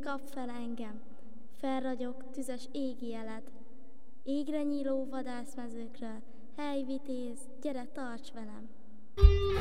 kap fel engem, felragyog tüzes égi jeled. Égre nyíló vadászmezőkről, hely vitéz, gyere tarts velem!